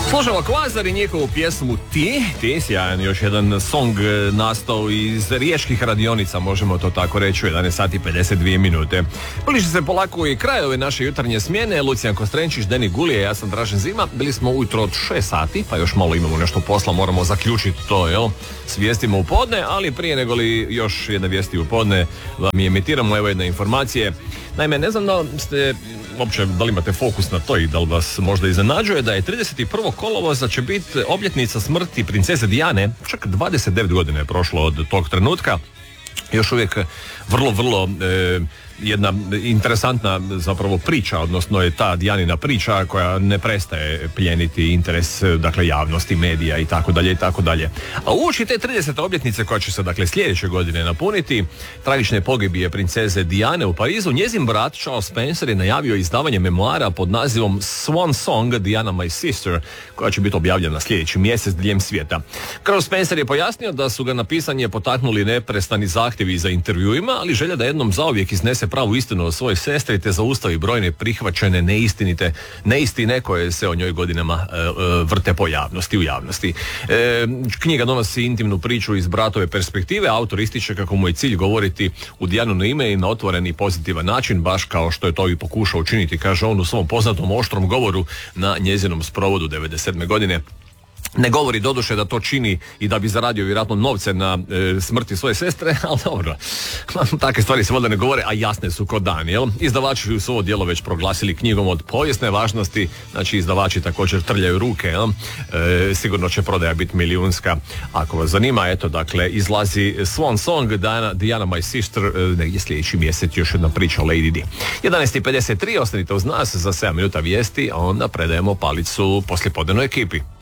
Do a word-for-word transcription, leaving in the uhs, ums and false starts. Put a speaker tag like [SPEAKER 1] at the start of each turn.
[SPEAKER 1] Slušamo Kvazar i njihovu pjesmu Ti, Ti, sjajan još jedan song nastao iz riječkih radionica, možemo to tako reći, u jedanaest sati i pedeset dvije minute. Bliži se polako i kraj ove naše jutarnje smjene. Lucijan Kostrenčić, Deni Gulije, ja sam Dražen Zima. Bili smo ujutro od šest sati, pa još malo imamo nešto posla, moramo zaključiti to, jel? S vijestima u podne, ali prije nego li još jedna vijesti u podne vam emitiramo, evo jedne informacije. Naime, ne znam da ste uopće, da li imate fokus na to i da li vas možda iznenađuje da je trideset prvog kolovoza će biti obljetnica smrti princeze Dijane, čak dvadeset devet godina je prošlo od tog trenutka. Još uvijek vrlo, vrlo e, jedna interesantna zapravo priča, odnosno je ta Dijanina priča koja ne prestaje plijeniti interes, dakle, javnosti, medija i tako dalje i tako dalje. A uoči te tridesete obljetnice koja će se, dakle, sljedeće godine napuniti, tragične pogibije princeze Dijane u Parizu, njezin brat Charles Spencer je najavio izdavanje memoara pod nazivom Swan Song, Diana My Sister, koja će biti objavljena sljedeći mjesec diljem svijeta. Charles Spencer je pojasnio da su ga na pisanje potaknuli neprestani zahtjevi za intervjuima, ali želja da jednom zauvijek iznese pravu istinu o svojoj sestri te zaustavi brojne prihvaćene neistinite neistine koje se o njoj godinama e, e, vrte po javnosti, u javnosti. E, knjiga donosi intimnu priču iz bratove perspektive. Autor ističe kako mu je cilj govoriti u Dijanino ime i na otvoren i pozitivan način, baš kao što je to i pokušao učiniti, kaže on u svom poznatom oštrom govoru na njezinom sprovodu devedeset sedme godine. Ne govori doduše da to čini i da bi zaradio vjerojatno novce na e, smrti svoje sestre, ali dobro, takve stvari se valjda ne govore, a jasne su ko dan, jel? Izdavači su ovo djelo već proglasili knjigom od povijesne važnosti, znači izdavači također trljaju ruke, jel? E, sigurno će prodaja biti milijunska. Ako vas zanima, eto, dakle, izlazi Swan Song, Diana, Diana My Sister, e, negdje sljedeći mjesec, još jedna priča o Lady Di. jedanaest i pedeset tri, ostanite uz nas za sedam minuta vijesti, a onda predajemo palicu poslijepodnevnoj ekipi.